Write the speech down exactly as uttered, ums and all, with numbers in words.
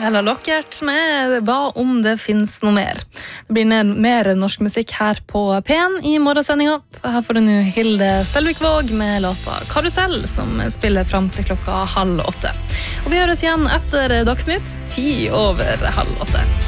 Eller Lockert med Hva om det finnes noe mer. Det blir mer norsk musikk her på P en i morgensendinga. Her får du nå Hilde Selvikvåg med låta Karusell, som spiller frem til klokka halv åtte. Og vi høres igjen etter Dagsnytt, ti over halv åtte.